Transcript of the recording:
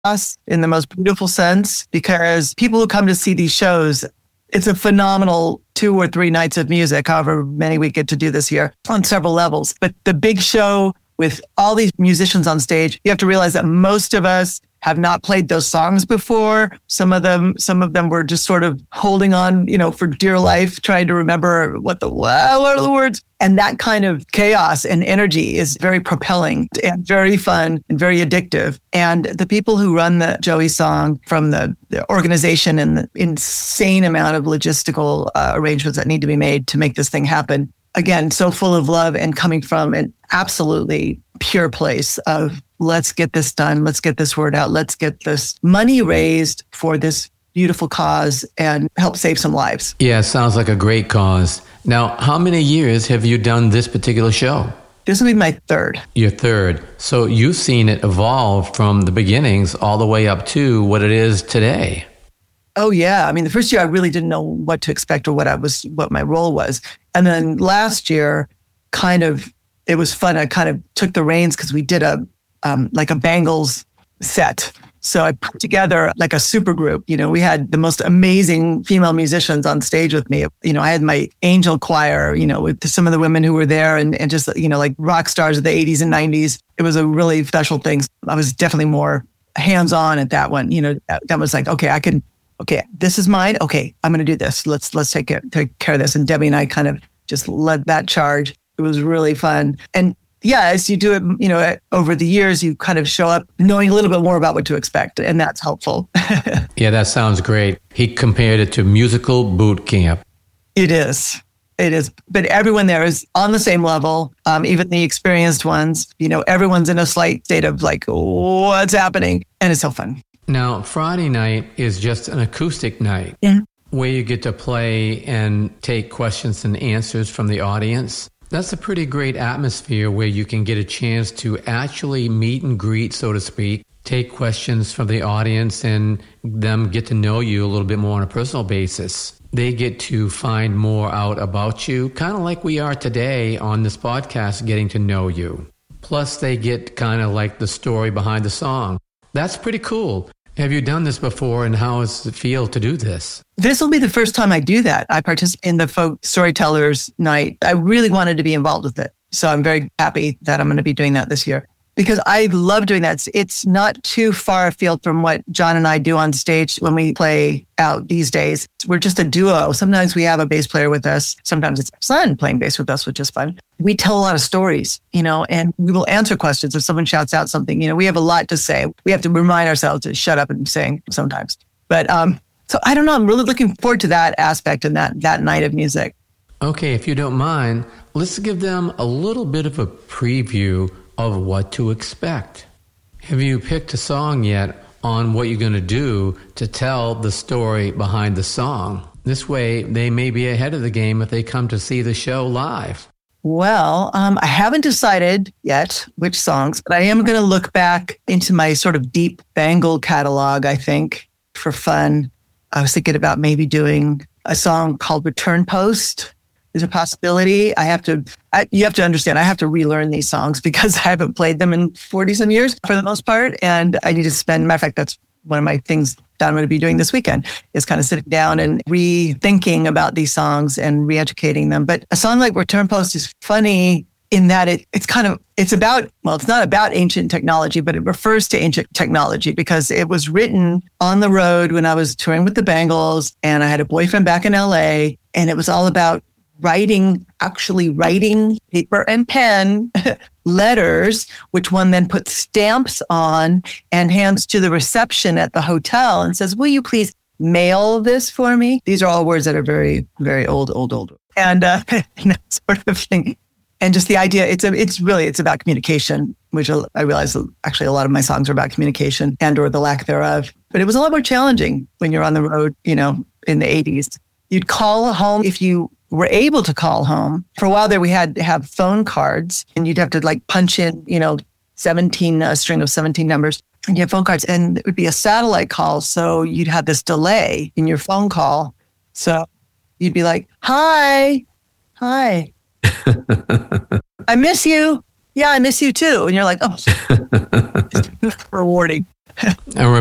chaos in the most beautiful sense, because people who come to see these shows, it's a phenomenal 2 or 3 nights of music, however many we get to do this year, on several levels. But the big show with all these musicians on stage, you have to realize that most of us have not played those songs before. Some of them were just sort of holding on, for dear life, trying to remember what are the words. And that kind of chaos and energy is very propelling and very fun and very addictive. And the people who run the Joey Song, from the organization and the insane amount of logistical arrangements that need to be made to make this thing happen, again, so full of love and coming from an absolutely pure place of, let's get this done. Let's get this word out. Let's get this money raised for this beautiful cause and help save some lives. Yeah, sounds like a great cause. Now, how many years have you done this particular show? This will be my 3rd. Your 3rd. So you've seen it evolve from the beginnings all the way up to what it is today. Oh, yeah. I mean, the first year I really didn't know what to expect or what my role was. And then last year, it was fun. I kind of took the reins because we did a Bangles set. So I put together like a super group. We had the most amazing female musicians on stage with me. I had my angel choir, with some of the women who were there and just, like rock stars of the 80s and 90s. It was a really special thing. I was definitely more hands-on at that one. That was like, okay, this is mine. Okay, I'm going to do this. Let's take care of this. And Debbie and I kind of just led that charge. It was really fun. And yeah, as you do it, over the years, you kind of show up knowing a little bit more about what to expect, and that's helpful. Yeah, that sounds great. He compared it to musical boot camp. It is. But everyone there is on the same level, even the experienced ones. Everyone's in a slight state of like, what's happening? And it's so fun. Now, Friday night is just an acoustic night. Yeah. Where you get to play and take questions and answers from the audience. That's a pretty great atmosphere where you can get a chance to actually meet and greet, so to speak, take questions from the audience and them get to know you a little bit more on a personal basis. They get to find more out about you, kind of like we are today on this podcast, getting to know you. Plus, they get kind of like the story behind the song. That's pretty cool. Have you done this before, and how does it feel to do this? This will be the first time I do that. I participate in the Folk Storytellers Night. I really wanted to be involved with it. So I'm very happy that I'm going to be doing that this year, because I love doing that. It's not too far afield from what John and I do on stage when we play out these days. We're just a duo. Sometimes we have a bass player with us. Sometimes it's our son playing bass with us, which is fun. We tell a lot of stories, and we will answer questions if someone shouts out something. We have a lot to say. We have to remind ourselves to shut up and sing sometimes. But so I don't know. I'm really looking forward to that aspect and that night of music. Okay, if you don't mind, let's give them a little bit of a preview of what to expect. Have you picked a song yet on what you're going to do to tell the story behind the song? This way, they may be ahead of the game if they come to see the show live. Well, I haven't decided yet which songs, but I am going to look back into my sort of deep Bangle catalog, I think, for fun. I was thinking about maybe doing a song called Return Post. There's a possibility. You have to understand, I have to relearn these songs because I haven't played them in 40 some years for the most part. And I need to matter of fact, that's one of my things that I'm going to be doing this weekend, is kind of sitting down and rethinking about these songs and re-educating them. But a song like Return Post is funny in that it's not about ancient technology, but it refers to ancient technology because it was written on the road when I was touring with the Bangles and I had a boyfriend back in LA, and it was all about actually writing paper and pen letters, which one then puts stamps on and hands to the reception at the hotel and says, will you please mail this for me? These are all words that are very, very old. And that sort of thing. And just the idea, it's about communication, which I realize actually a lot of my songs are about communication and or the lack thereof. But it was a lot more challenging when you're on the road, in the 80s. You'd call home if you were able to call home. For a while there, we had to have phone cards, and you'd have to punch in, 17, a string of 17 numbers, and you have phone cards, and it would be a satellite call. So you'd have this delay in your phone call. So you'd be like, hi. I miss you. Yeah, I miss you too. And you're like, oh, it's rewarding. I